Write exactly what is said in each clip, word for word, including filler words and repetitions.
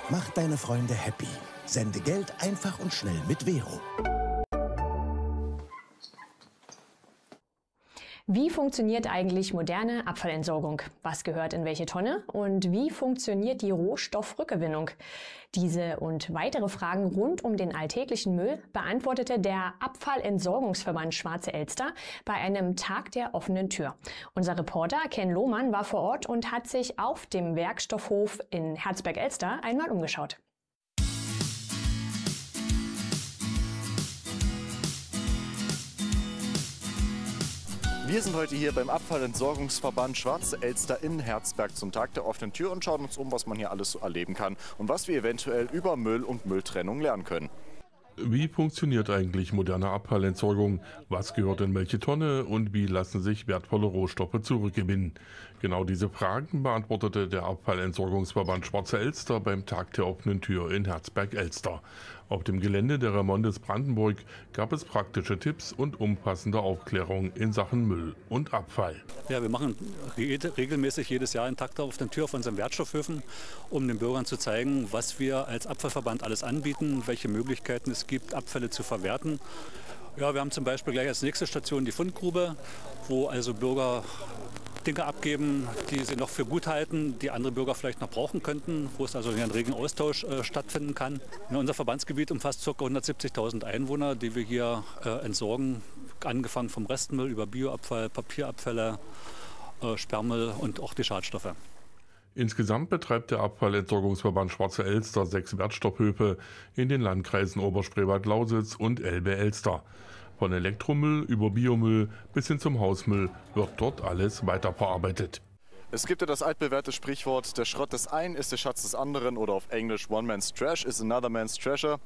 Mach deine Freunde happy. Sende Geld einfach und schnell mit Vero. Wie funktioniert eigentlich moderne Abfallentsorgung? Was gehört in welche Tonne? Und wie funktioniert die Rohstoffrückgewinnung? Diese und weitere Fragen rund um den alltäglichen Müll beantwortete der Abfallentsorgungsverband Schwarze Elster bei einem Tag der offenen Tür. Unser Reporter Ken Lohmann war vor Ort und hat sich auf dem Werkstoffhof in Herzberg-Elster einmal umgeschaut. Wir sind heute hier beim Abfallentsorgungsverband Schwarze Elster in Herzberg zum Tag der offenen Tür und schauen uns um, was man hier alles so erleben kann und was wir eventuell über Müll und Mülltrennung lernen können. Wie funktioniert eigentlich moderne Abfallentsorgung? Was gehört in welche Tonne und wie lassen sich wertvolle Rohstoffe zurückgewinnen? Genau diese Fragen beantwortete der Abfallentsorgungsverband Schwarze Elster beim Tag der offenen Tür in Herzberg-Elster. Auf dem Gelände der Remondes Brandenburg gab es praktische Tipps und umfassende Aufklärung in Sachen Müll und Abfall. Ja, wir machen regelmäßig jedes Jahr einen Tag der offenen Tür auf unseren Wertstoffhöfen, um den Bürgern zu zeigen, was wir als Abfallverband alles anbieten, welche Möglichkeiten es gibt, Abfälle zu verwerten. Ja, wir haben zum Beispiel gleich als nächste Station die Fundgrube, wo also Bürger Dinge abgeben, die sie noch für gut halten, die andere Bürger vielleicht noch brauchen könnten, wo es also einen regen Austausch äh, stattfinden kann. Ja, unser Verbandsgebiet umfasst ca. hundertsiebzigtausend Einwohner, die wir hier äh, entsorgen, angefangen vom Restmüll über Bioabfall, Papierabfälle, äh, Sperrmüll und auch die Schadstoffe. Insgesamt betreibt der Abfallentsorgungsverband Schwarze Elster sechs Wertstoffhöfe in den Landkreisen Oberspreewald-Lausitz und Elbe-Elster. Von Elektromüll über Biomüll bis hin zum Hausmüll wird dort alles weiterverarbeitet. Es gibt ja das altbewährte Sprichwort, der Schrott des einen ist der Schatz des anderen oder auf Englisch One Man's Trash is another man's treasure.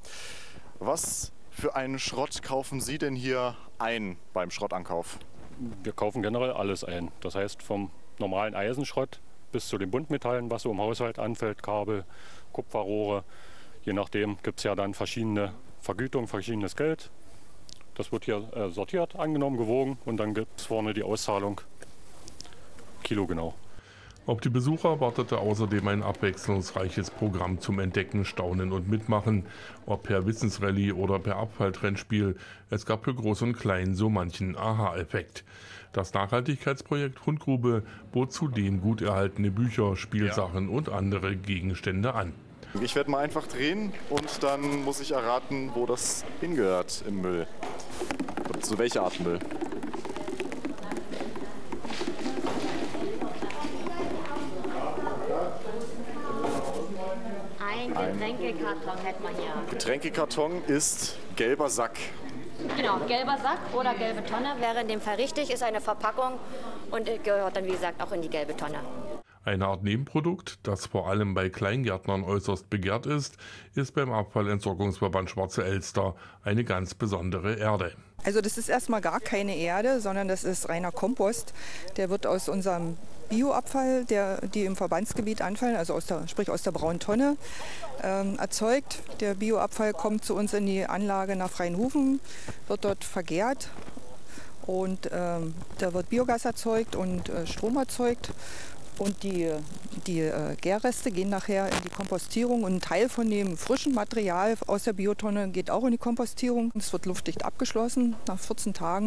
Was für einen Schrott kaufen Sie denn hier ein beim Schrottankauf? Wir kaufen generell alles ein. Das heißt vom normalen Eisenschrott bis zu den Buntmetallen, was so im Haushalt anfällt, Kabel, Kupferrohre. Je nachdem gibt es ja dann verschiedene Vergütungen, verschiedenes Geld. Das wird hier äh, sortiert, angenommen, gewogen und dann gibt es vorne die Auszahlung, Kilo genau. Auf die Besucher wartete außerdem ein abwechslungsreiches Programm zum Entdecken, Staunen und Mitmachen. Ob per Wissensrallye oder per Abfalltrennspiel, es gab für Groß und Klein so manchen Aha-Effekt. Das Nachhaltigkeitsprojekt Fundgrube bot zudem gut erhaltene Bücher, Spielsachen ja. und andere Gegenstände an. Ich werde mal einfach drehen und dann muss ich erraten, wo das hingehört im Müll. Oder zu welcher Art Müll. Ein Getränkekarton hätte man hier. Getränkekarton ist gelber Sack. Genau, gelber Sack oder gelbe Tonne wäre in dem Fall richtig, ist eine Verpackung und gehört dann wie gesagt auch in die gelbe Tonne. Eine Art Nebenprodukt, das vor allem bei Kleingärtnern äußerst begehrt ist, ist beim Abfallentsorgungsverband Schwarze Elster eine ganz besondere Erde. Also das ist erstmal gar keine Erde, sondern das ist reiner Kompost. Der wird aus unserem Bioabfall, der, die im Verbandsgebiet anfallen, also aus der, sprich aus der braunen Tonne, ähm, erzeugt. Der Bioabfall kommt zu uns in die Anlage nach Freienhufen, wird dort vergärt und ähm, da wird Biogas erzeugt und äh, Strom erzeugt. Und die, die äh, Gärreste gehen nachher in die Kompostierung und ein Teil von dem frischen Material aus der Biotonne geht auch in die Kompostierung. Es wird luftdicht abgeschlossen nach vierzehn Tagen.